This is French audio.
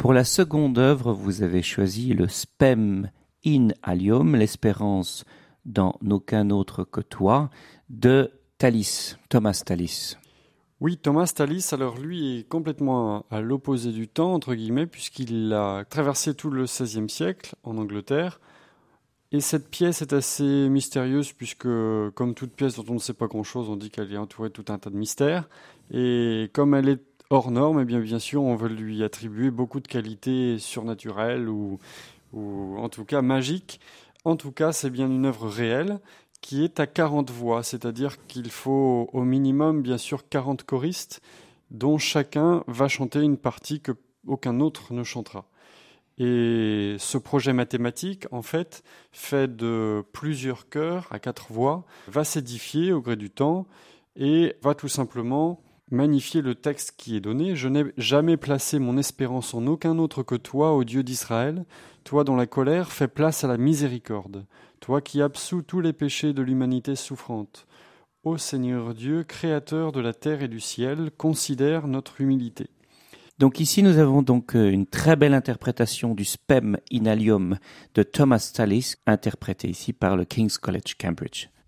Pour la seconde œuvre, vous avez choisi le Spem in alium, l'espérance dans aucun autre que toi, de Tallis, Thomas Tallis. Oui, Thomas Tallis, alors lui est complètement à l'opposé du temps, entre guillemets, puisqu'il a traversé tout le XVIe siècle en Angleterre. Et cette pièce est assez mystérieuse puisque, comme toute pièce dont on ne sait pas grand-chose, on dit qu'elle est entourée de tout un tas de mystères. Et comme elle est hors norme, eh bien sûr, on veut lui attribuer beaucoup de qualités surnaturelles ou en tout cas magiques. En tout cas, c'est bien une œuvre réelle qui est à 40 voix, c'est-à-dire qu'il faut au minimum, bien sûr, 40 choristes dont chacun va chanter une partie que aucun autre ne chantera. Et ce projet mathématique, en fait de plusieurs chœurs à 4 voix, va s'édifier au gré du temps et va tout simplement magnifier le texte qui est donné. Je n'ai jamais placé mon espérance en aucun autre que toi, ô Dieu d'Israël, toi dont la colère fait place à la miséricorde, toi qui absous tous les péchés de l'humanité souffrante. Ô Seigneur Dieu, créateur de la terre et du ciel, considère notre humilité. Donc ici, nous avons donc une très belle interprétation du Spem in alium de Thomas Tallis, interprété ici par le King's College Cambridge.